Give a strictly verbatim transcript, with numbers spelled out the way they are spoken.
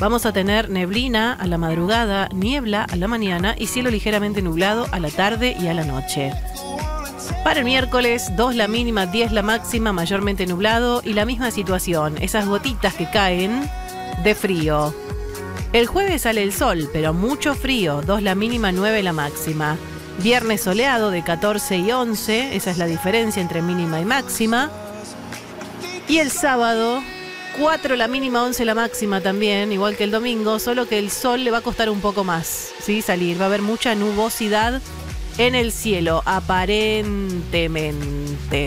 Vamos a tener neblina a la madrugada, niebla a la mañana y cielo ligeramente nublado a la tarde y a la noche. Para el miércoles, dos la mínima, diez la máxima, mayormente nublado y la misma situación, esas gotitas que caen de frío. El jueves sale el sol, pero mucho frío, dos la mínima, nueve la máxima. Viernes soleado de catorce y once, esa es la diferencia entre mínima y máxima. Y el sábado, cuatro la mínima, once la máxima también, igual que el domingo, solo que el sol le va a costar un poco más, ¿sí? Salir, va a haber mucha nubosidad en el cielo, aparentemente.